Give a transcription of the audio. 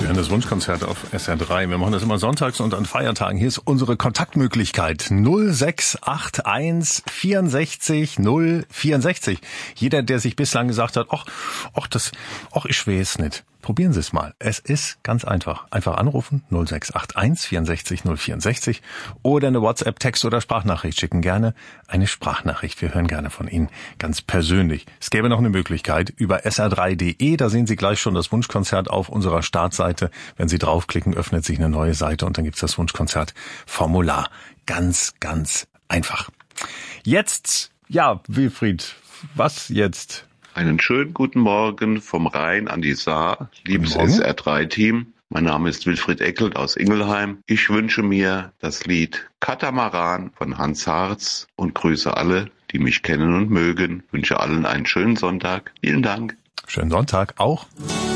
Wir hören das Wunschkonzert auf SR3. Wir machen das immer sonntags und an Feiertagen. Hier ist unsere Kontaktmöglichkeit 0681 64 064. Jeder, der sich bislang gesagt hat, ich weiß nicht. Probieren Sie es mal. Es ist ganz einfach. Einfach anrufen 0681 64 064 oder eine WhatsApp, Text oder Sprachnachricht schicken. Gerne eine Sprachnachricht. Wir hören gerne von Ihnen ganz persönlich. Es gäbe noch eine Möglichkeit über sr3.de. Da sehen Sie gleich schon das Wunschkonzert auf unserer Startseite. Wenn Sie draufklicken, öffnet sich eine neue Seite und dann gibt's das Wunschkonzert-Formular. Ganz, ganz einfach. Jetzt, ja, Wilfried, was jetzt? Einen schönen guten Morgen vom Rhein an die Saar, liebes SR3-Team. Mein Name ist Wilfried Eckelt aus Ingelheim. Ich wünsche mir das Lied Katamaran von Hans Harz und grüße alle, die mich kennen und mögen. Wünsche allen einen schönen Sonntag. Vielen Dank. Schönen Sonntag auch.